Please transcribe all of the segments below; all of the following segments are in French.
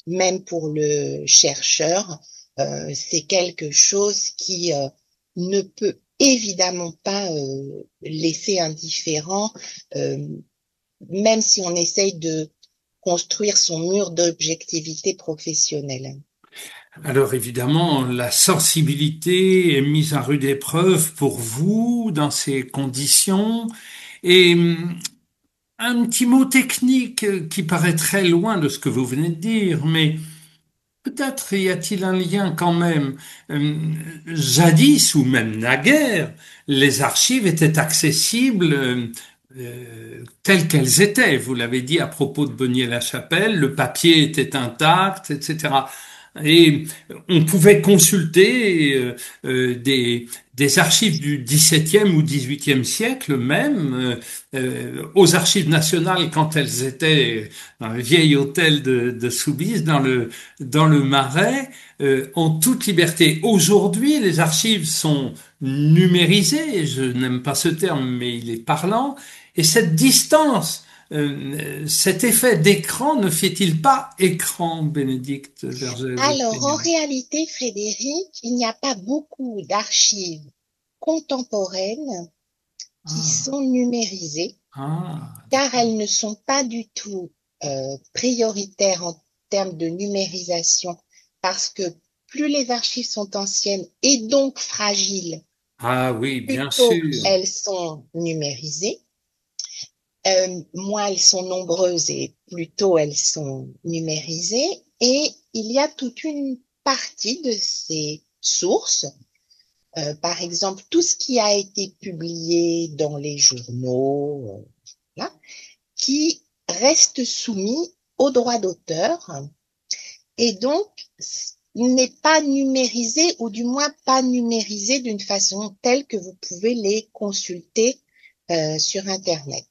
même pour le chercheur, c'est quelque chose qui ne peut évidemment pas laisser indifférent, euh, même si on essaye de construire son mur d'objectivité professionnelle. Alors évidemment, la sensibilité est mise à rude épreuve pour vous dans ces conditions. Et un petit mot technique qui paraît très loin de ce que vous venez de dire, mais peut-être y a-t-il un lien quand même. Euh, Jadis ou même naguère, les archives étaient accessibles telles qu'elles étaient. Vous l'avez dit à propos de Bonnier-la-Chapelle, le papier était intact, etc. Et on pouvait consulter des archives du XVIIe ou XVIIIe siècle même, aux archives nationales quand elles étaient dans le vieil hôtel de Soubise, dans le Marais, en toute liberté. Aujourd'hui, les archives sont numérisées, je n'aime pas ce terme, mais il est parlant, et cette distance, cet effet d'écran ne fait-il pas écran, Bénédicte Alors, en Vergès-Chaignon? réalité, Frédéric, il n'y a pas beaucoup d'archives contemporaines qui Ah, sont numérisées, ah, car elles ne sont pas du tout prioritaires en termes de numérisation, parce que plus les archives sont anciennes et donc fragiles, ah oui, plus bien tôt sûr. elles sont numérisées, moins elles sont nombreuses et plus tôt elles sont numérisées. Et il y a toute une partie de ces sources, par exemple tout ce qui a été publié dans les journaux, là, qui reste soumis aux droits d'auteur et donc n'est pas numérisé ou du moins pas numérisé d'une façon telle que vous pouvez les consulter sur Internet.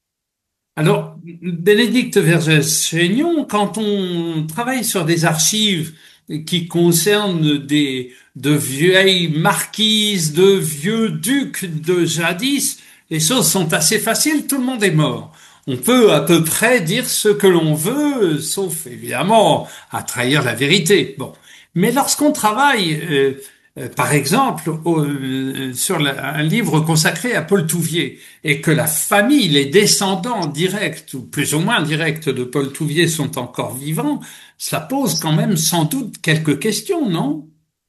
Alors, Bénédicte Vergès-Chaignon, quand on travaille sur des archives qui concernent de vieilles marquises, de vieux ducs de jadis, les choses sont assez faciles, tout le monde est mort. On peut à peu près dire ce que l'on veut, sauf évidemment à trahir la vérité. Bon. Mais lorsqu'on travaille, par exemple, sur un livre consacré à Paul Touvier, et que la famille, les descendants directs ou plus ou moins directs de Paul Touvier sont encore vivants, ça pose quand même sans doute quelques questions, non?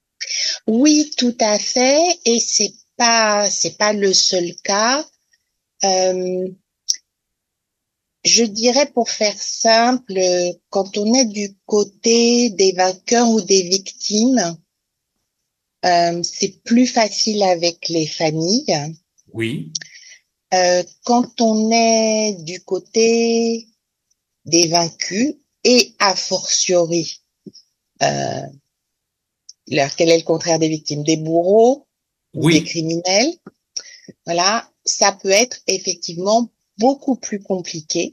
Oui, tout à fait, et c'est pas le seul cas. Euh, je dirais pour faire simple, quand on est du côté des vainqueurs ou des victimes, c'est plus facile avec les familles. Oui, Quand on est du côté des vaincus et a fortiori, euh, quel est le contraire des victimes? Des bourreaux ou des oui. criminels. Voilà, ça peut être effectivement beaucoup plus compliqué.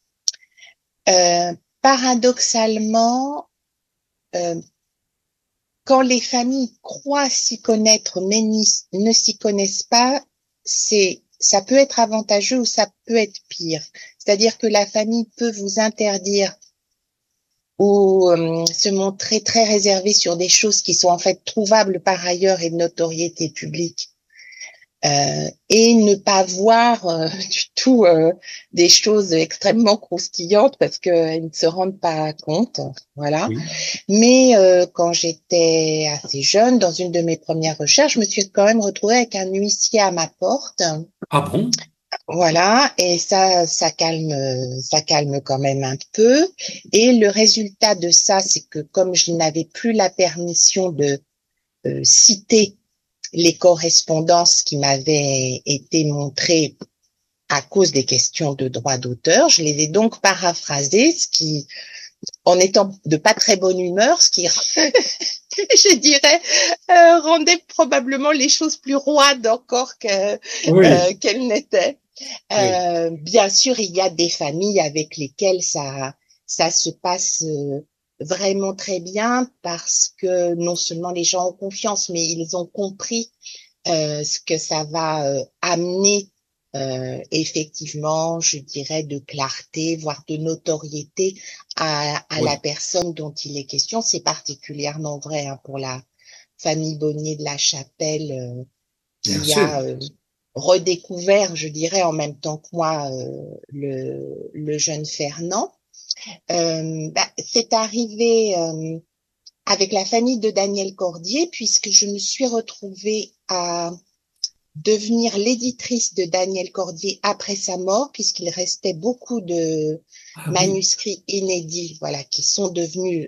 Paradoxalement, euh, quand les familles croient s'y connaître mais ne s'y connaissent pas, ça peut être avantageux ou ça peut être pire. C'est-à-dire que la famille peut vous interdire ou se montrer très réservé sur des choses qui sont en fait trouvables par ailleurs et de notoriété publique. Et ne pas voir du tout des choses extrêmement croustillantes parce qu'ils ne se rendent pas compte. Voilà. Oui. Mais quand j'étais assez jeune, dans une de mes premières recherches, je me suis quand même retrouvée avec un huissier à ma porte. Ah bon? Voilà, et ça calme quand même un peu. Et le résultat de ça, c'est que comme je n'avais plus la permission de citer les correspondances qui m'avaient été montrées à cause des questions de droit d'auteur, je les ai donc paraphrasées, ce qui, en étant de pas très bonne humeur, ce qui, je dirais, rendait probablement les choses plus roides encore Oui, qu'elles n'étaient. oui, Bien sûr, il y a des familles avec lesquelles ça se passe vraiment très bien parce que non seulement les gens ont confiance, mais ils ont compris ce que ça va amener effectivement, je dirais de clarté, voire de notoriété à la Oui, personne dont il est question. C'est particulièrement vrai hein, pour la famille Bonnier de la Chapelle bien qui sûr. a redécouvert, je dirais, en même temps que moi, le jeune Fernand. C'est arrivé avec la famille de Daniel Cordier, puisque je me suis retrouvée à devenir l'éditrice de Daniel Cordier après sa mort, puisqu'il restait beaucoup de Ah oui, manuscrits inédits, voilà, qui sont devenus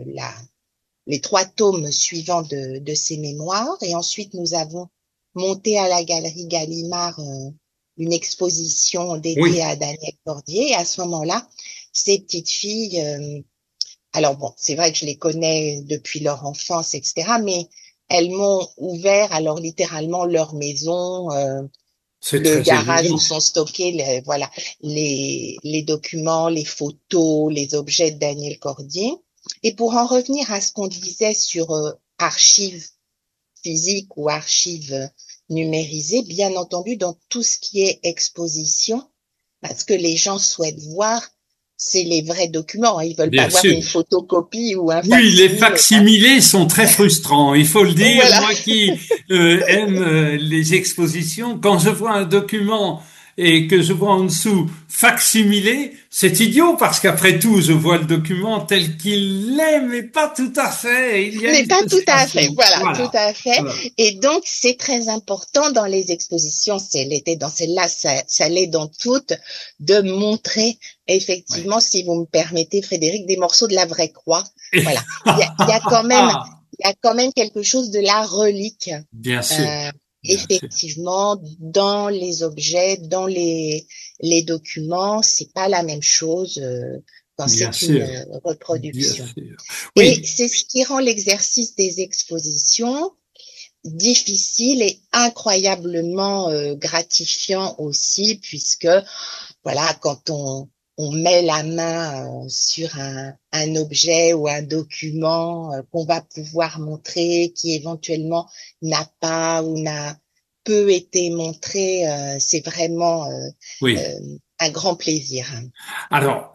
les 3 tomes suivants de ses mémoires. Et ensuite, nous avons monté à la galerie Gallimard une exposition dédiée oui, à Daniel Cordier. Et à ce moment-là, ces petites filles, alors bon, c'est vrai que je les connais depuis leur enfance, etc., mais elles m'ont ouvert alors littéralement leur maison, c'est le très garage où émouvant. sont stockés voilà, les documents, les photos, les objets de Daniel Cordier. Et pour en revenir à ce qu'on disait sur archives physiques ou archives numérisées, bien entendu, dans tout ce qui est exposition, parce que les gens souhaitent voir, c'est les vrais documents. Ils veulent pas Bien voir sûr. une photocopie ou un Oui, les facsimile. facsimilés sont très frustrants, il faut le dire. Voilà. Moi qui aime les expositions, quand je vois un document et que je vois en dessous facsimilé, c'est idiot parce qu'après tout, je vois le document tel qu'il l'est, mais pas tout à fait. Il y a Mais une pas tout à fait, frustration. voilà, tout Voilà. à fait. Voilà. Et donc, c'est très important dans les expositions, c'est l'était dans celle-là, ça l'est dans toutes, de montrer Ouais. effectivement, si vous me permettez, Frédéric, des morceaux de la vraie croix. Voilà. Il y a quand même, il y a quand même quelque chose de la relique, Bien sûr, euh, bien sûr, effectivement, dans les objets, dans les documents, c'est pas la même chose quand bien c'est une sûr, bien reproduction. sûr. Et Oui, c'est ce qui rend l'exercice des expositions difficile et incroyablement gratifiant aussi, puisque voilà, quand on met la main sur un objet ou un document qu'on va pouvoir montrer, qui éventuellement n'a pas ou n'a peu été montré, c'est vraiment oui. euh, un grand plaisir. Alors,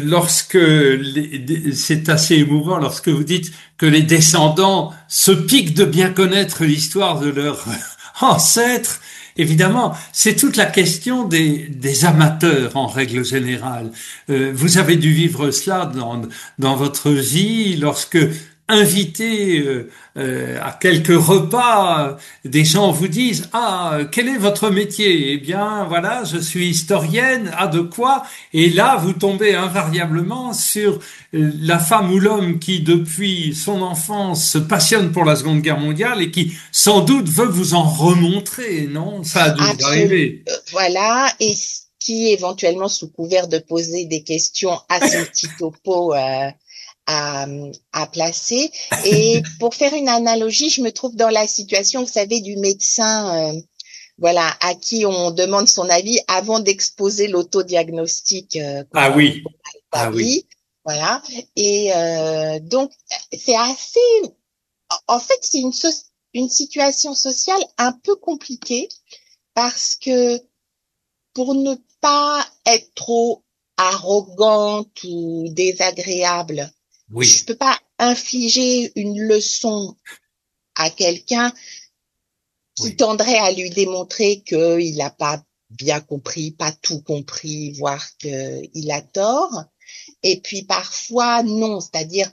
c'est assez émouvant lorsque vous dites que les descendants se piquent de bien connaître l'histoire de leurs ancêtres. Évidemment, c'est toute la question des amateurs en règle générale. Vous avez dû vivre cela dans votre vie lorsque invité à quelques repas, des gens vous disent, ah, quel est votre métier? Eh bien, voilà, je suis historienne. Ah, de quoi? Et là, vous tombez invariablement sur la femme ou l'homme qui, depuis son enfance, se passionne pour la Seconde Guerre mondiale et qui, sans doute, veut vous en remontrer, non? Ça a dû vous Absolument. arriver. Voilà. Et qui éventuellement, sous couvert de poser des questions, a son petit topo à, à placer. Et pour faire une analogie, je me trouve dans la situation, vous savez, du médecin, voilà, à qui on demande son avis avant d'exposer l'autodiagnostic Ah qu'on oui, a ah oui, établi. Voilà. Et donc, c'est assez. En fait, c'est une situation sociale un peu compliquée parce que pour ne pas être trop arrogante ou désagréable, je oui, peux pas infliger une leçon à quelqu'un qui oui, tendrait à lui démontrer qu'il n'a pas bien compris, pas tout compris, voire qu'il a tort. Et puis parfois, non, c'est-à-dire,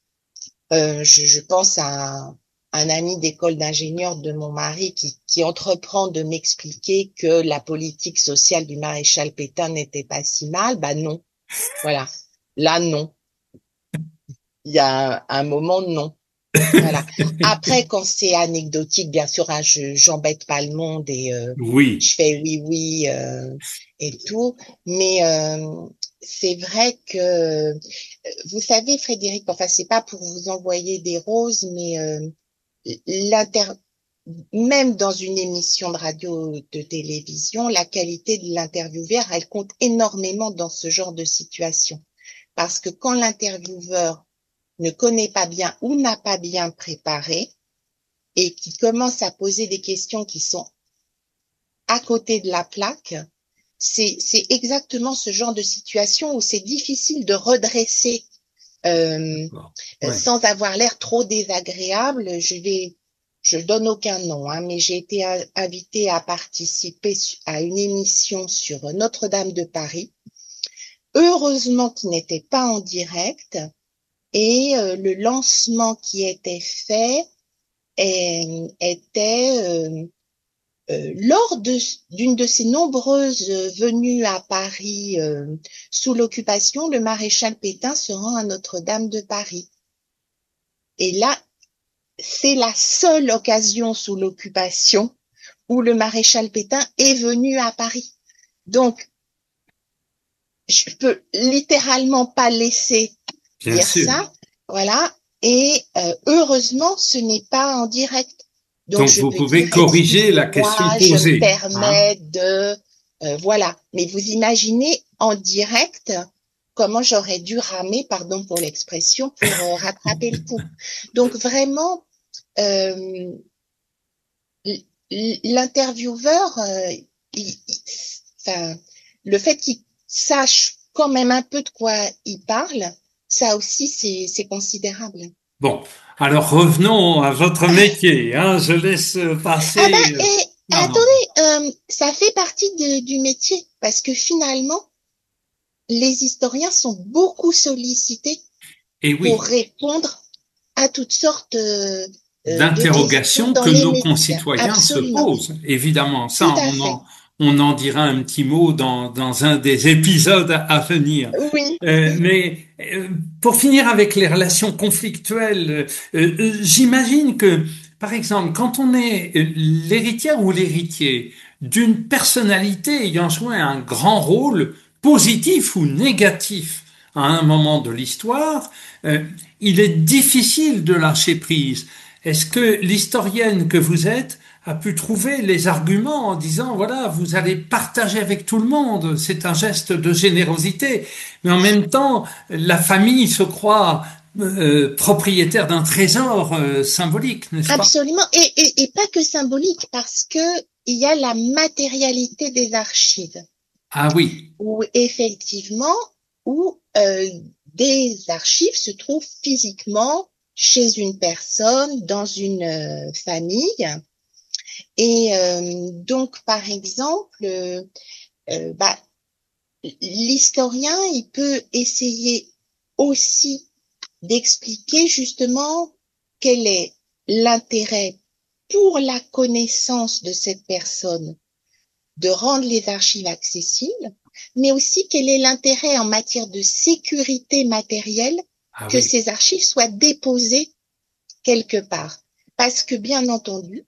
je pense à un ami d'école d'ingénieur de mon mari qui entreprend de m'expliquer que la politique sociale du maréchal Pétain n'était pas si mal. Bah non, voilà. Là, non. Il y a un moment, non. Voilà. Après, quand c'est anecdotique, bien sûr, hein, j'embête pas le monde et oui. je fais oui, oui et tout. Mais c'est vrai que vous savez, Frédéric, enfin, c'est pas pour vous envoyer des roses, mais l'inter même dans une émission de radio ou de télévision, la qualité de l'intervieweur, elle compte énormément dans ce genre de situation. Parce que quand l'intervieweur ne connaît pas bien ou n'a pas bien préparé et qui commence à poser des questions qui sont à côté de la plaque, c'est exactement ce genre de situation où c'est difficile de redresser euh, Ouais. sans avoir l'air trop désagréable. Je donne aucun nom, hein, mais j'ai été invitée à participer à une émission sur Notre-Dame de Paris. Heureusement qu'il n'était pas en direct et le lancement qui était fait était lors d'une de ces nombreuses venues à Paris sous l'occupation, le maréchal Pétain se rend à Notre-Dame de Paris. Et là, c'est la seule occasion sous l'occupation où le maréchal Pétain est venu à Paris. Donc, je peux littéralement pas laisser Bien dire sûr. ça. Voilà. Et heureusement, ce n'est pas en direct. Donc, Donc, je vous peux dire, pouvez corriger la question excusez-moi, je me posée, hein. permets de... voilà. Mais vous imaginez en direct comment j'aurais dû ramer, pardon pour l'expression, pour rattraper le coup. Donc, vraiment, euh, l'intervieweur, enfin, le fait qu'il sache quand même un peu de quoi il parle, ça aussi, c'est considérable. Bon, alors revenons à votre métier, hein. Je laisse Ah passer. ben, et Non, non. attendez, ça fait partie du métier, parce que finalement, les historiens sont beaucoup sollicités Et pour oui, répondre à toutes sortes de questions d'interrogations dans que les nos médias. concitoyens se Absolument. posent. Évidemment, Tout ça, à fait. on en dira un petit mot dans un des épisodes à venir. Oui, Mais pour finir avec les relations conflictuelles, j'imagine que, par exemple, quand on est l'héritière ou l'héritier d'une personnalité ayant joué un grand rôle, positif ou négatif, à un moment de l'histoire, euh, il est difficile de lâcher prise. Est-ce que l'historienne que vous êtes a pu trouver les arguments en disant, voilà, vous allez partager avec tout le monde, c'est un geste de générosité, mais en même temps, la famille se croit propriétaire d'un trésor symbolique, n'est-ce pas? absolument. Et pas que symbolique, parce que il y a la matérialité des archives, Ah oui, où effectivement, où des archives se trouvent physiquement chez une personne, dans une famille. Et donc, par exemple, bah, l'historien, il peut essayer aussi d'expliquer justement quel est l'intérêt pour la connaissance de cette personne de rendre les archives accessibles, mais aussi quel est l'intérêt en matière de sécurité matérielle ah que oui, ces archives soient déposées quelque part. Parce que bien entendu,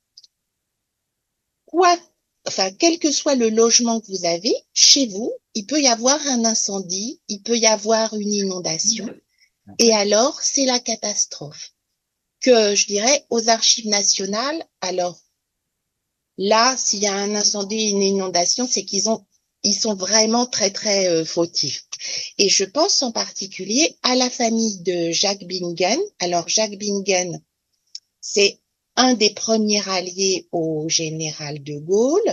quoi, enfin, quel que soit le logement que vous avez, chez vous, il peut y avoir un incendie, il peut y avoir une inondation, et alors c'est la catastrophe. Que je dirais aux archives nationales, alors là, s'il y a un incendie, une inondation, c'est ils sont vraiment très très fautifs. Et je pense en particulier à la famille de Jacques Bingen. Alors Jacques Bingen, c'est un des premiers alliés au général de Gaulle.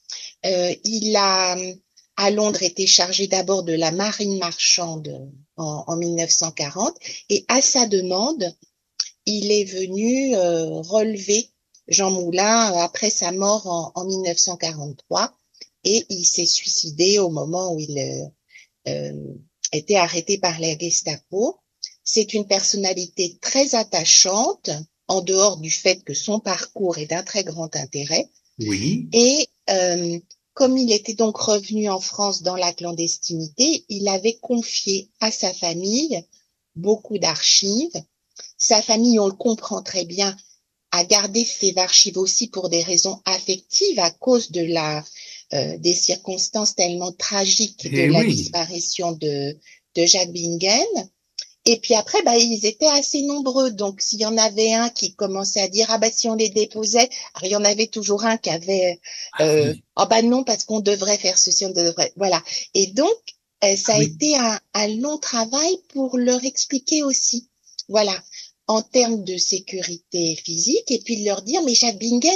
Il a à Londres été chargé d'abord de la marine marchande en 1940 et à sa demande, il est venu relever Jean Moulin après sa mort en 1943 et il s'est suicidé au moment où il euh, était arrêté par la Gestapo. C'est une personnalité très attachante, en dehors du fait que son parcours est d'un très grand intérêt. oui, Et comme il était donc revenu en France dans la clandestinité, il avait confié à sa famille beaucoup d'archives. Sa famille, on le comprend très bien, a gardé ses archives aussi pour des raisons affectives à cause de des circonstances tellement tragiques de et la oui, disparition de Jacques Bingen. Et puis après, bah, ils étaient assez nombreux. Donc, s'il y en avait un qui commençait à dire, ah bah si on les déposait, alors il y en avait toujours un qui avait, ah oui, ah bah non, parce qu'on devrait faire ceci, on devrait, voilà. Et donc, ah ça a oui, été un long travail pour leur expliquer aussi, voilà, en termes de sécurité physique, et puis de leur dire, mais Jacques Bingen,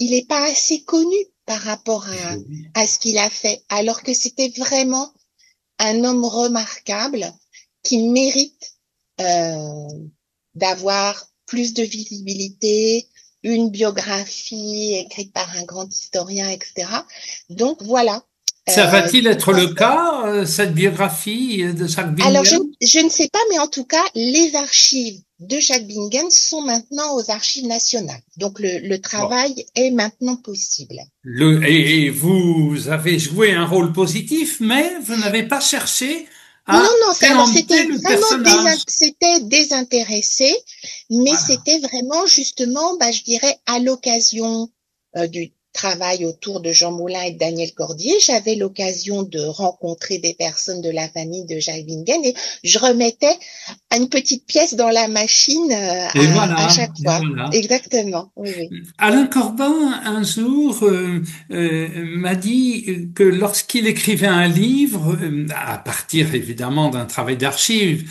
il est pas assez connu par rapport Eh oui. à ce qu'il a fait, alors que c'était vraiment un homme remarquable qui mérite euh, d'avoir plus de visibilité, une biographie écrite par un grand historien, etc. Donc voilà. Ça va-t-il Je être pense. le cas, cette biographie de Jacques Alors Bingen? je ne sais pas, mais en tout cas, les archives de Jacques Bingen sont maintenant aux archives nationales. Donc le Bon. travail est maintenant possible. Et vous avez joué un rôle positif, mais vous n'avez pas cherché Non, à non, alors préempter c'était le vraiment personnage. c'était désintéressé, mais Voilà. c'était vraiment justement, je dirais, à l'occasion du travail autour de Jean Moulin et de Daniel Cordier, j'avais l'occasion de rencontrer des personnes de la famille de Jacques Bingen et je remettais une petite pièce dans la machine Et à voilà, chaque et fois. voilà. Exactement, oui, oui. Alain Corbin, un jour, m'a dit que lorsqu'il écrivait un livre, à partir évidemment d'un travail d'archives,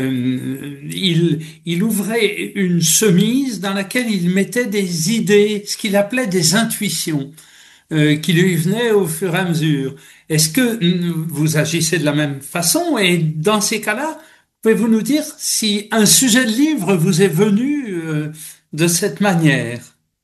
il ouvrait une chemise dans laquelle il mettait des idées, ce qu'il appelait des intuitions, qui lui venaient au fur et à mesure. Est-ce que vous agissez de la même façon? Et dans ces cas-là, pouvez-vous nous dire si un sujet de livre vous est venu, de cette manière?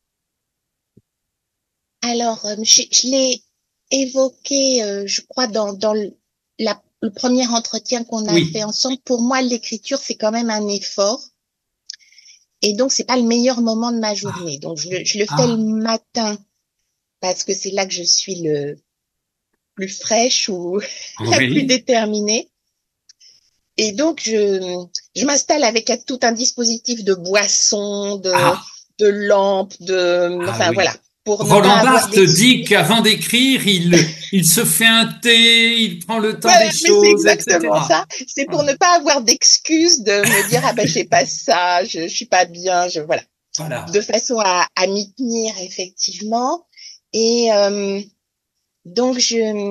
Alors, je l'ai évoqué, je crois, dans le premier entretien qu'on a fait Oui. ensemble. Pour moi, l'écriture, c'est quand même un effort. Et donc, c'est pas le meilleur moment de ma Ah, journée. Donc, je le fais le ah, matin parce que c'est là que je suis le plus fraîche ou la plus oui. déterminée. Et donc, je m'installe avec tout un dispositif de boissons, Ah, de lampes, ah enfin oui. voilà, pour ne pas Roland avoir Barthes dit d'excuses. qu'avant d'écrire, il se fait un thé, il prend le temps des Voilà, mais c'est choses, exactement etc. ça. C'est pour Voilà. ne pas avoir d'excuses de me dire ah ben j'ai pas ça, je suis pas bien, voilà. De Voilà. façon à m'y tenir effectivement. Et donc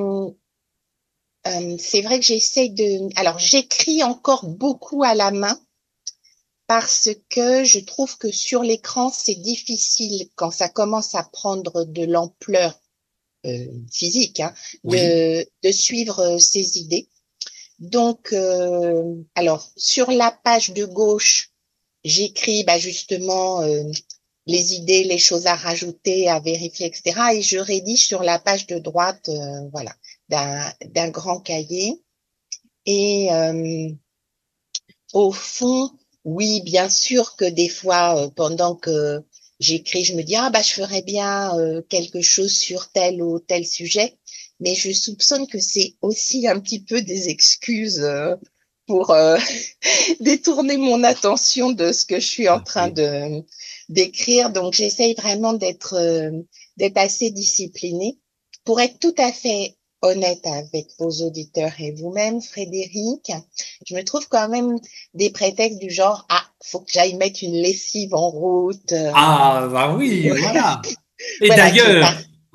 c'est vrai que j'essaie de. Alors j'écris encore beaucoup à la main parce que je trouve que sur l'écran c'est difficile quand ça commence à prendre de l'ampleur physique hein, Oui. de suivre ses idées. Donc, alors sur la page de gauche, j'écris justement les idées, les choses à rajouter, à vérifier, etc. Et je rédige sur la page de droite, voilà, d'un grand cahier. Et au fond, oui, bien sûr que des fois, pendant que j'écris, je me dis ah je ferais bien quelque chose sur tel ou tel sujet, mais je soupçonne que c'est aussi un petit peu des excuses pour détourner mon attention de ce que je suis en Ah train oui. de d'écrire. Donc j'essaye vraiment d'être assez disciplinée pour être tout à fait honnête avec vos auditeurs et vous-même, Frédéric. Je me trouve quand même des prétextes du genre ah faut que j'aille mettre une lessive en route Ah, bah oui, ou voilà. Et voilà qui est pas. d'ailleurs,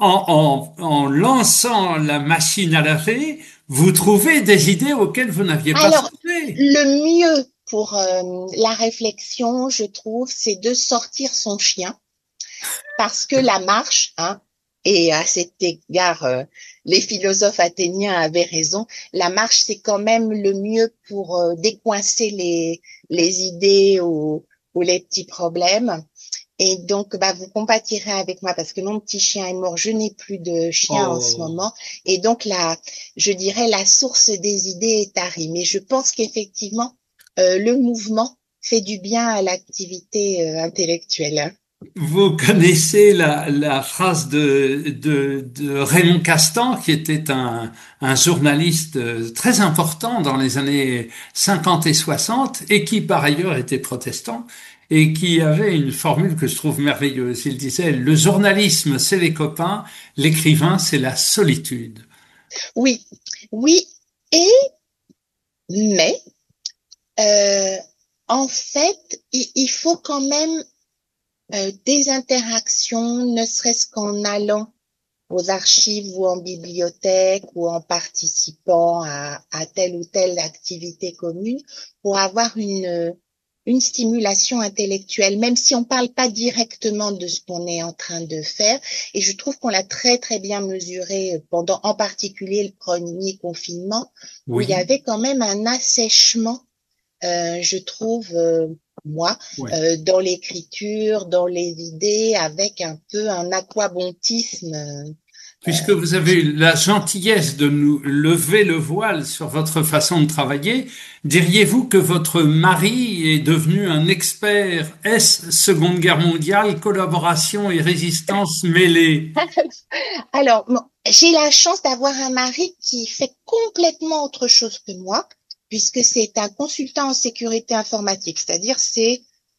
en lançant la machine à laver, vous trouvez des idées auxquelles vous n'aviez pas Alors songé. le mieux pour la réflexion, je trouve, c'est de sortir son chien parce que la marche, hein, et à cet égard, les philosophes athéniens avaient raison, la marche, c'est quand même le mieux pour décoincer les idées ou les petits problèmes. Et donc, vous compatirez avec moi parce que mon petit chien est mort. Je n'ai plus de chien en ce Oh. moment. Et donc, je dirais, la source des idées est tarie. Mais je pense qu'effectivement, le mouvement fait du bien à l'activité intellectuelle, hein. Vous connaissez la phrase de Raymond Castan, qui était un journaliste très important dans les années 50 et 60, et qui par ailleurs était protestant, et qui avait une formule que je trouve merveilleuse. Il disait, le journalisme, c'est les copains, l'écrivain, c'est la solitude. Oui, oui. Et, mais, euh, en fait, il faut quand même des interactions, ne serait-ce qu'en allant aux archives ou en bibliothèque ou en participant à telle ou telle activité commune pour avoir une stimulation intellectuelle, même si on parle pas directement de ce qu'on est en train de faire. Et je trouve qu'on l'a très très bien mesuré pendant, en particulier le premier confinement, où il y Oui, avait quand même un assèchement, je trouve, moi, oui. dans l'écriture, dans les idées, avec un peu un aquabontisme. Puisque vous avez eu la gentillesse de nous lever le voile sur votre façon de travailler, diriez-vous que votre mari est devenu un expert S Seconde Guerre mondiale, collaboration et résistance mêlées? Alors, bon, j'ai la chance d'avoir un mari qui fait complètement autre chose que moi, puisque c'est un consultant en sécurité informatique, c'est-à-dire c'est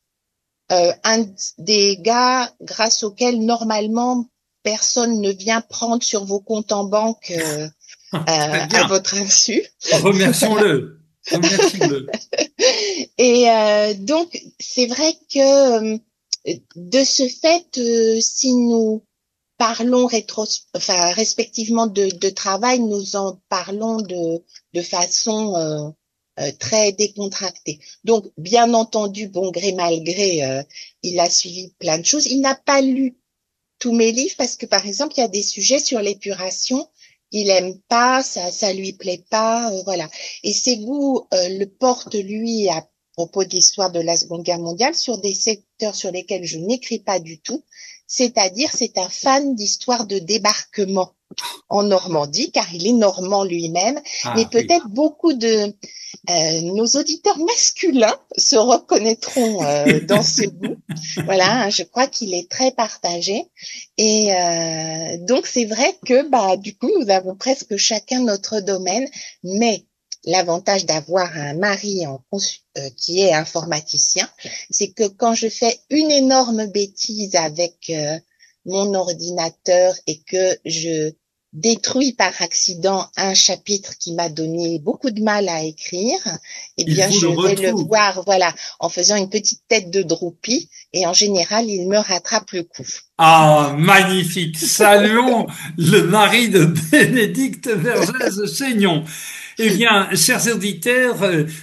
un des gars grâce auquel normalement personne ne vient prendre sur vos comptes en banque Très à bien. votre insu. Remercions-le. Remercions-le. Et donc, c'est vrai que de ce fait, si nous parlons enfin, respectivement de travail, nous en parlons de façon très décontractée. Donc, bien entendu, bon gré mal gré, il a suivi plein de choses. Il n'a pas lu tous mes livres parce que, par exemple, il y a des sujets sur l'épuration il aime pas, ça lui plaît pas, voilà. Et ses goûts le portent lui à propos de l'histoire de la Seconde Guerre mondiale sur des secteurs sur lesquels je n'écris pas du tout. C'est-à-dire, c'est un fan d'histoire de débarquement en Normandie, car il est normand lui-même, mais Ah oui. peut-être beaucoup de nos auditeurs masculins se reconnaîtront dans ce goût. Voilà, hein, je crois qu'il est très partagé. Et donc, c'est vrai que bah, du coup, nous avons presque chacun notre domaine, mais l'avantage d'avoir un mari qui est informaticien, c'est que quand je fais une énorme bêtise avec mon ordinateur et que je détruis par accident un chapitre qui m'a donné beaucoup de mal à écrire, eh Il bien, vous le je vais le retrouve. voir, voilà, en faisant une petite tête de droupie, et en général, il me rattrape le coup. Ah, magnifique. Saluons le mari de Bénédicte Vergès-Chaignon. Eh bien, chers auditeurs,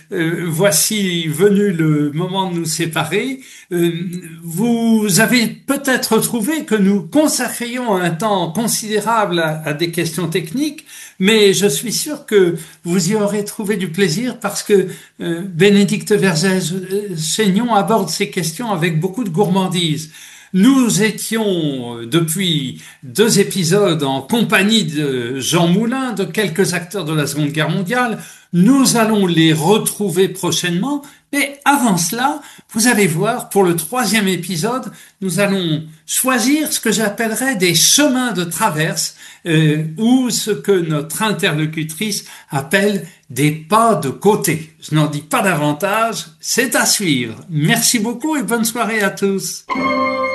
voici venu le moment de nous séparer. Euh, Vous avez peut-être trouvé que nous consacrions un temps considérable à des questions techniques, mais je suis sûr que vous y aurez trouvé du plaisir parce que Bénédicte Vergès-Chaignon aborde ces questions avec beaucoup de gourmandise. Nous étions depuis 2 épisodes en compagnie de Jean Moulin, de quelques acteurs de la Seconde Guerre mondiale. Nous allons les retrouver prochainement. Mais avant cela, vous allez voir, pour le 3e épisode, nous allons choisir ce que j'appellerais des chemins de traverse, ou ce que notre interlocutrice appelle des pas de côté. Je n'en dis pas davantage, c'est à suivre. Merci beaucoup et bonne soirée à tous.